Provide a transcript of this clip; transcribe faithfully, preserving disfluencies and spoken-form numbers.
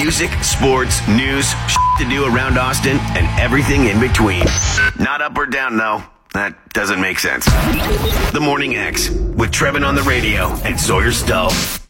Music, sports, news, shit to do around Austin, and everything in between. Not up or down, though. That doesn't make sense. The Morning X with Trevin on the radio and Sawyer Stull.